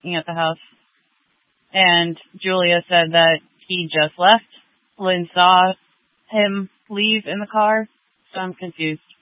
looking at the house. And Julia said that he just left. Lynn saw him leave in the car, so I'm confused.